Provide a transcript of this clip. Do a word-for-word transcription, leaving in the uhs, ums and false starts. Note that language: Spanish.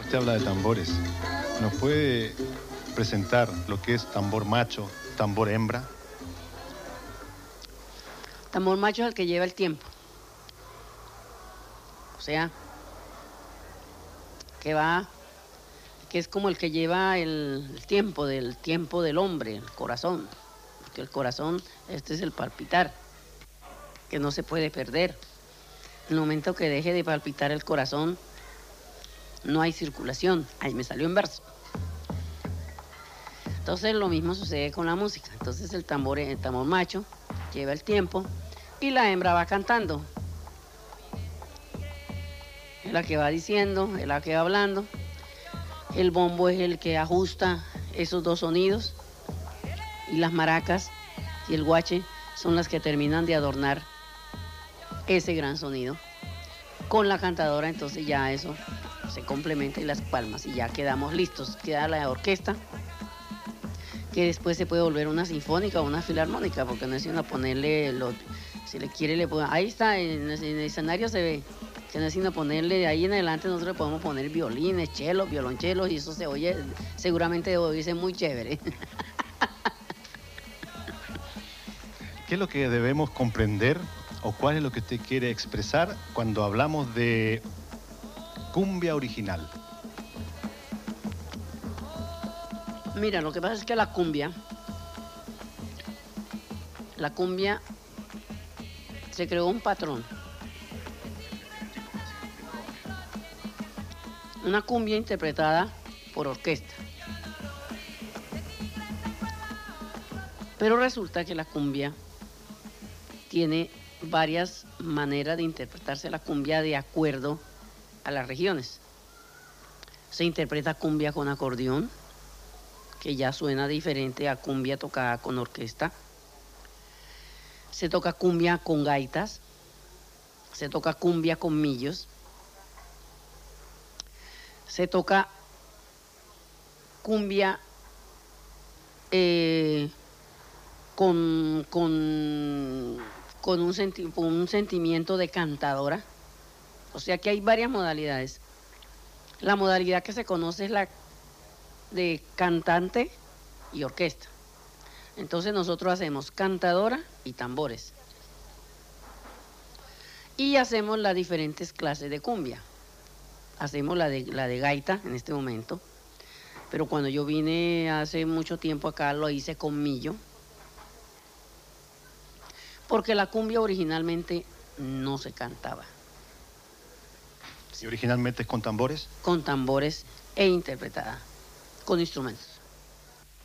Usted habla de tambores. ¿Nos puede presentar lo que es tambor macho, tambor hembra? Tambor macho es el que lleva el tiempo. O sea, que va, que es como el que lleva el, el tiempo, del tiempo del hombre, el corazón. Porque el corazón, este es el palpitar, que no se puede perder. En el momento que deje de palpitar el corazón, no hay circulación. Ahí me salió en verso. Entonces lo mismo sucede con la música. Entonces el tambor, el tambor macho lleva el tiempo y la hembra va cantando. Es la que va diciendo, es la que va hablando. El bombo es el que ajusta esos dos sonidos y las maracas y el guache son las que terminan de adornar ese gran sonido. Con la cantadora entonces ya eso se complementa y las palmas y ya quedamos listos. Queda la orquesta, que después se puede volver una sinfónica o una filarmónica, porque no es sino ponerle, lo, si le quiere le puede, ahí está, en, en el escenario se ve, que no es sino ponerle, de ahí en adelante nosotros le podemos poner violines, chelos, violonchelos, y eso se oye, seguramente debe oírse muy chévere. ¿Qué es lo que debemos comprender o cuál es lo que usted quiere expresar cuando hablamos de cumbia original? Mira, lo que pasa es que la cumbia, la cumbia se creó un patrón. Una cumbia interpretada por orquesta. Pero resulta que la cumbia tiene varias maneras de interpretarse la cumbia de acuerdo a las regiones. Se interpreta cumbia con acordeón, que ya suena diferente a cumbia tocada con orquesta. Se toca cumbia con gaitas, se toca cumbia con millos, se toca cumbia eh, con, con, con, un senti con un sentimiento de cantadora. O sea que hay varias modalidades. La modalidad que se conoce es la de cantante y orquesta. Entonces nosotros hacemos cantadora y tambores. Y hacemos las diferentes clases de cumbia. Hacemos la de, la de gaita en este momento. Pero cuando yo vine hace mucho tiempo acá lo hice con millo. Porque la cumbia originalmente no se cantaba. ¿Y originalmente es con tambores? Con tambores e interpretada con instrumentos.